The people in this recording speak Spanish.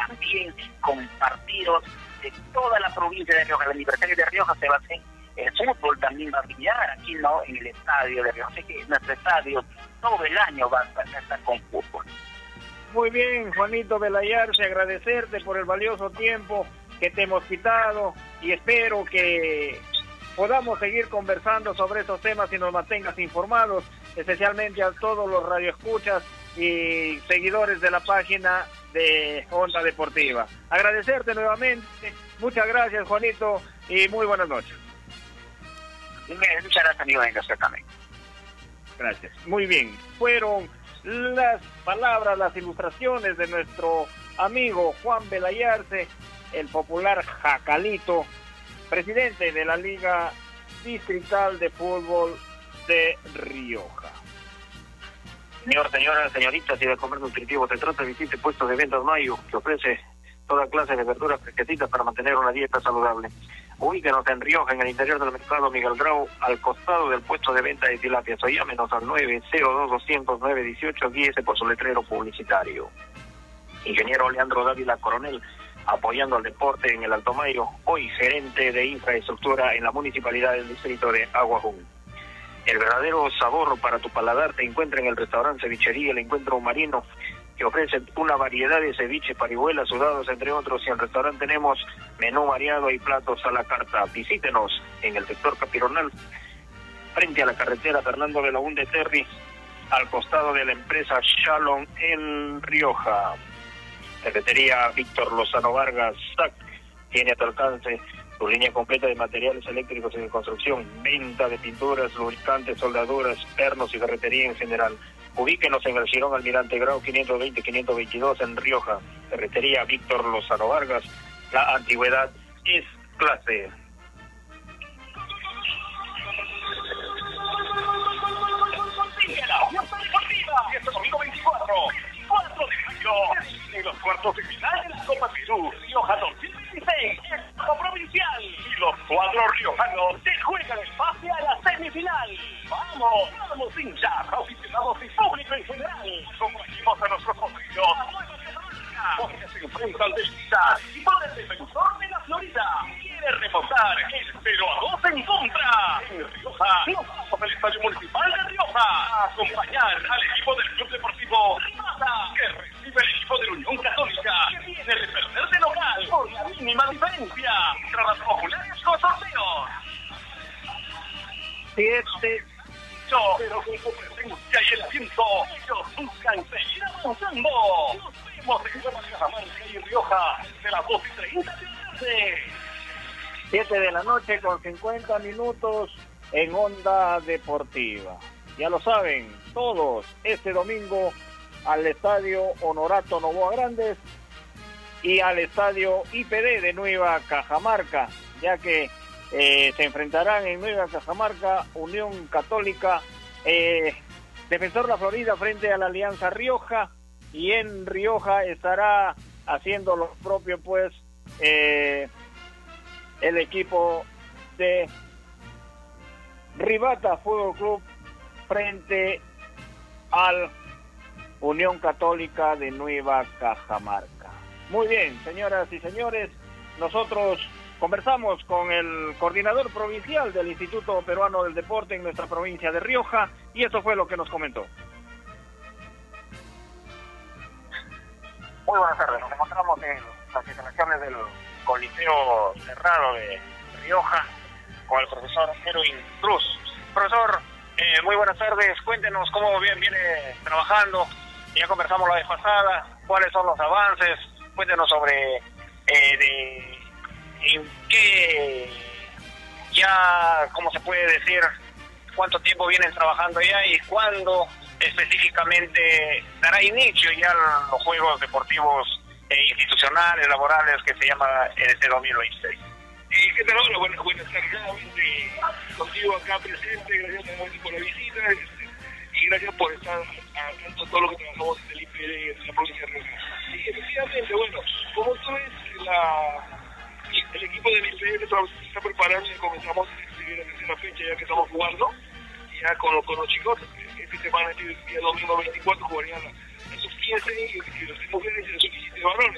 también con partidos de toda la provincia de Rioja. El aniversario de Rioja se va a hacer, el fútbol también va a brillar aquí, ¿no? En el estadio de Rioja. Así que nuestro estadio todo el año va a estar con fútbol. Muy bien, Juanito Velayarse, agradecerte por el valioso tiempo que te hemos quitado y espero que podamos seguir conversando sobre estos temas y nos mantengas informados, especialmente a todos los radioescuchas y seguidores de la página de Onda Deportiva. Agradecerte nuevamente, muchas gracias, Juanito, y muy buenas noches. Muchas gracias, amigo, también. Gracias. Muy bien, fueron las palabras, las ilustraciones de nuestro amigo Juan Velayarse, el popular Jacalito, presidente de la Liga Distrital de Fútbol de Rioja. Señoras, señoritas, y de comer nutritivo se trata, visite puestos de ventas Mayo, que ofrece toda clase de verduras fresquecitas para mantener una dieta saludable. Ubíquenos en Rioja, en el interior del mercado Miguel Grau, al costado del puesto de venta de tilapias, o llámenos al 902-200-918, guíese por su letrero publicitario. Ingeniero Leandro Dávila Coronel, apoyando al deporte en el Alto Mayo, hoy gerente de infraestructura en la municipalidad del distrito de Aguajún. El verdadero sabor para tu paladar te encuentra en el restaurante Cevichería El Encuentro Marino, que ofrece una variedad de ceviche, parihuelas, sudados, entre otros, y en el restaurante tenemos menú variado y platos a la carta. Visítenos en el sector Capironal, frente a la carretera Fernando Belaúnde Terry, al costado de la empresa Shalom en Rioja. Ferretería Víctor Lozano Vargas, SAC, tiene a tu alcance tu línea completa de materiales eléctricos y de construcción, venta de pinturas, lubricantes, soldaduras, pernos y ferretería en general. Ubíquenos en el Girón Almirante Grau 520-522 en Rioja. Ferretería Víctor Lozano Vargas, la antigüedad es clase. Y este domingo 24 de mayo, en los cuartos de final de la Copa Perú, Rioja 2026, Copa Provincial. Y los cuadros riojanos se juegan el pase a la semifinal. Vamos, hinchas, aficionados y público en general. Convocamos a nuestros socios, porque se enfrenta al visita y por el defensor de la Florida. Quiere remontar el 0-2 en contra. En Rioja, nos vamos al Estadio Municipal de Rioja a acompañar al equipo del Club Deportivo Rimata, que recibe el equipo de la Unión Católica, que viene de perder de local por la mínima diferencia. Entradas populares con sorteos. 7. Pero con su presencia y el aliento, ellos buscan seguir avanzando. Nos vemos en Cajamarca y Rioja de las 2:30 de la tarde. 7 de la noche con 50 minutos en Onda Deportiva. Ya lo saben, todos este domingo al Estadio Honorato Novoa Grandes y al Estadio IPD de Nueva Cajamarca, ya que se enfrentarán en Nueva Cajamarca Unión Católica, Defensor La Florida frente a la Alianza Rioja, y en Rioja estará haciendo lo propio pues el equipo de Rivata Fútbol Club frente al Unión Católica de Nueva Cajamarca. Muy bien, señoras y señores, nosotros conversamos con el coordinador provincial del Instituto Peruano del Deporte en nuestra provincia de Rioja, y esto fue lo que nos comentó. Muy buenas tardes, nos encontramos en las instalaciones del Coliseo Cerrado de Rioja con el profesor Erwin Cruz. Profesor, muy buenas tardes, cuéntenos cómo viene trabajando. Ya conversamos la vez pasada, cuáles son los avances, cuéntenos sobre en qué, ya, ¿cómo se puede decir? ¿Cuánto tiempo vienen trabajando ya y cuándo específicamente dará inicio ya a los Juegos Deportivos institucionales, laborales, que se llama este 2026? ¿Qué tal? Hola, buenas tardes nuevamente contigo acá presente. Gracias nuevamente por la visita y gracias por estar atento a todo lo que trabajamos en el IPD de la provincia de Rioja. Y efectivamente, bueno, como tú ves, el equipo del IPD se está preparando y comenzamos a escribir la tercera fecha ya que estamos jugando. Ya con los chicos, esta semana, el día domingo 24, jugarían la sub-15 y las mujeres y la sub-17 varones.